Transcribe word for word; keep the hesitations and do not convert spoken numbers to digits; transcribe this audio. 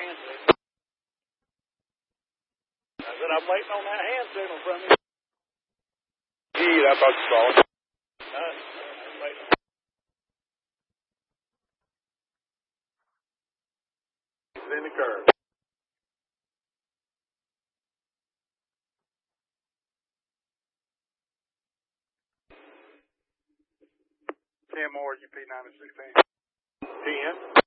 hand signal. I said, I'm waiting on that hand signal from you. Gee, I thought you saw it. Uh, I'm waiting. It's in the curve. ten more, U P nine sixteen. ten.